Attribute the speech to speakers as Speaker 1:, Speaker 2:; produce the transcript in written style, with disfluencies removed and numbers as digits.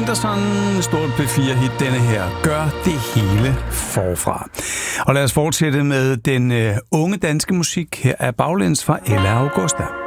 Speaker 1: Anderson, stort P4-hit denne her, gør det hele forfra. Og lad os fortsætte med den unge danske musik. Her er Baglæns fra Ella Augusta.